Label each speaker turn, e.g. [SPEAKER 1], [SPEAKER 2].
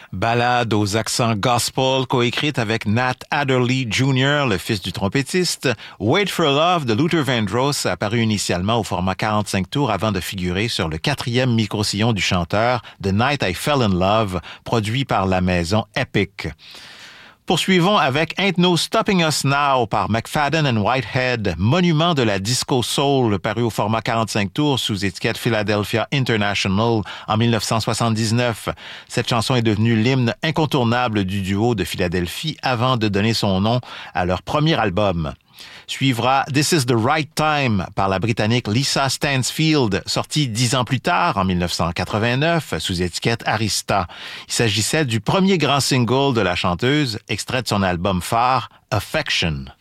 [SPEAKER 1] Ballade aux accents gospel coécrite avec Nat Adderley Jr., le fils du trompettiste. Wait for Love de Luther Vandross apparu initialement au format 45 tours avant de figurer sur le 4e micro-sillon du chanteur The Night I Fell in Love, produit par la maison Epic. Poursuivons avec Ain't No Stopping Us Now par McFadden and Whitehead, monument de la disco soul paru au format 45 tours sous étiquette Philadelphia International en 1979. Cette chanson est devenue l'hymne incontournable du duo de Philadelphie avant de donner son nom à leur premier album. Suivra This Is the Right Time par la Britannique Lisa Stansfield, sortie 10 ans plus tard, en 1989, sous étiquette Arista. Il s'agissait du premier grand single de la chanteuse, extrait de son album phare, Affection.